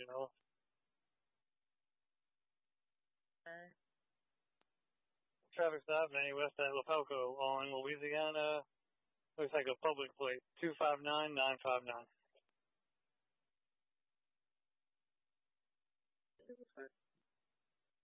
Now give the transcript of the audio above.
you know. Traffic stop, 90 West at Lapalco on Louisiana. Looks like a public plate, 259959.